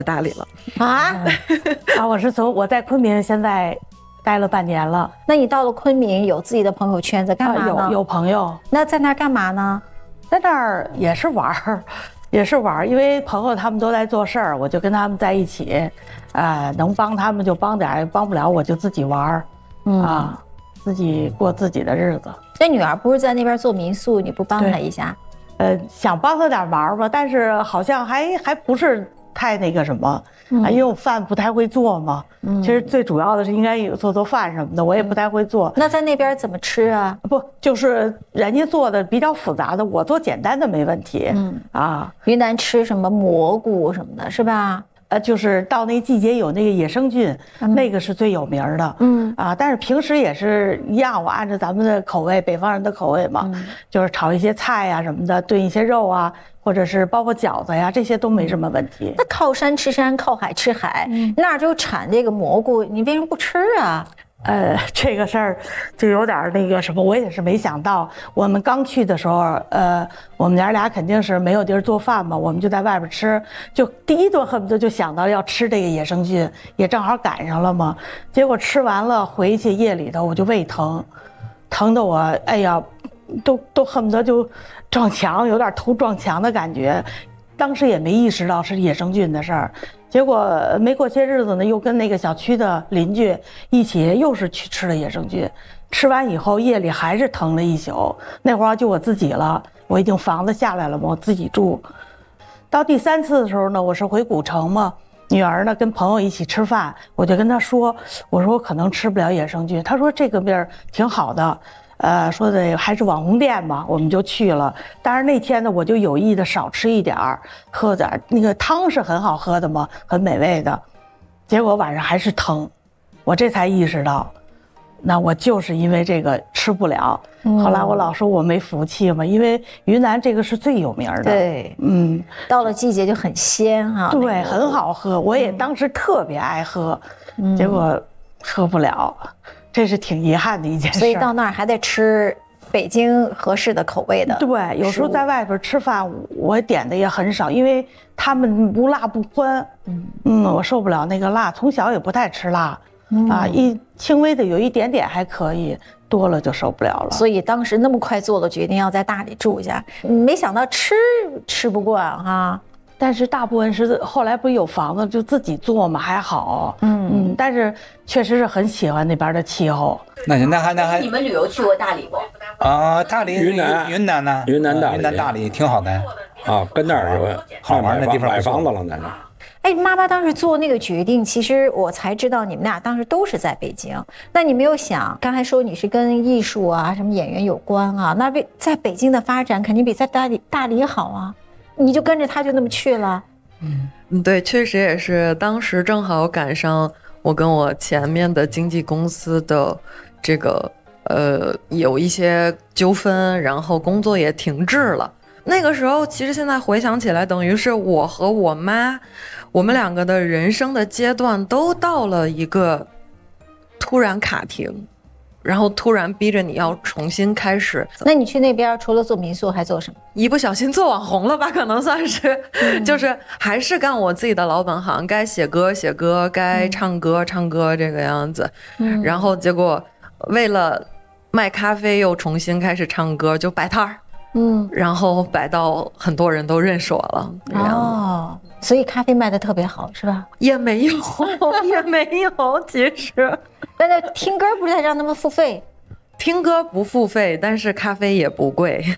大理了啊我在昆明现在待了半年了。 那你到了昆明有自己的朋友圈在干嘛呢？ 有朋友。 那在那儿干嘛呢？ 在那儿也是玩儿，因为朋友他们都在做事儿，我就跟他们在一起，能帮他们就帮点，帮不了我就自己玩儿，自己过自己的日子。 这女儿不是在那边做民宿，你不帮她一下？ 想帮她点忙吧，但是好像还不是太那个什么，因为我饭不太会做嘛。其实最主要的是应该有做饭什么的，我也不太会做。 那在那边怎么吃啊？ 不，就是人家做的比较复杂的，我做简单的没问题。 云南吃什么蘑菇什么的，是吧？ 就是到那季节有那个野生菌，那个是最有名的。但是平时也是一样，我按照咱们的口味，北方人的口味嘛，就是炒一些菜呀什么的，炖一些肉啊，或者是包括饺子呀，这些都没什么问题。 那靠山吃山，靠海吃海，那儿就产这个蘑菇，你为什么不吃啊？ 这个事儿就有点那个什么，我也是没想到。我们刚去的时候，我们娘俩肯定是没有地儿做饭嘛，我们就在外边吃，就第一顿恨不得就想到要吃这个野生菌，也正好赶上了嘛。结果吃完了回去夜里头我就胃疼，疼得我哎呀，都恨不得就撞墙，有点头撞墙的感觉。当时也没意识到是野生菌的事儿。结果没过些日子呢，又跟那个小区的邻居一起，又是去吃了野生菌。吃完以后夜里还是疼了一宿，那会儿就我自己了，我已经房子下来了嘛，我自己住。到第3次的时候呢，我是回古城嘛，女儿呢跟朋友一起吃饭，我就跟她说，我说我可能吃不了野生菌，她说这个病挺好的。说的还是网红店嘛，我们就去了。但是那天呢，我就有意的少吃一点儿，喝点那个汤是很好喝的嘛，很美味的。结果晚上还是疼，我这才意识到，那我就是因为这个吃不了。后来我老说我没福气嘛，因为云南这个是最有名的。 对，到了季节就很鲜哈。 对，很好喝，我也当时特别爱喝，结果喝不了。这是挺遗憾的一件事， 所以到那儿还得吃北京合适的口味的。 对，有时候在外边吃饭，我点的也很少，因为他们无辣不欢。我受不了那个辣，从小也不太吃辣。一轻微的有一点点还可以，多了就受不了了。 所以当时那么快做了决定要在大理住一下，没想到吃不惯哈。 但是大部分是后来不是有房子就自己做嘛，还好。但是确实是很喜欢那边的气候。 那还你们旅游去过大理不？ 大理云南呢？ 云南大理挺好的啊，跟那儿有好玩的地方， 买房子了在那儿。 哎，妈妈当时做那个决定，其实我才知道你们俩当时都是在北京。那你没有想，刚才说你是跟艺术啊、什么演员有关啊，那在北京的发展肯定比在大理好啊。你就跟着他就那么去了。 对，确实也是，当时正好赶上我跟我前面的经纪公司的这个有一些纠纷，然后工作也停滞了。那个时候其实现在回想起来，等于是我和我妈，我们两个的人生的阶段都到了一个突然卡停，然后突然逼着你要重新开始。 那你去那边除了做民宿还做什么？ 一不小心做网红了吧，可能算是，就是还是干我自己的老本行，该写歌写歌，该唱歌唱歌这个样子。然后结果为了卖咖啡又重新开始唱歌，就摆摊儿。然后摆到很多人都认识我了。 哦，所以咖啡卖得特别好是吧？ 也没有其实。 但是听歌不是还让他们付费？ 听歌不付费，但是咖啡也不贵。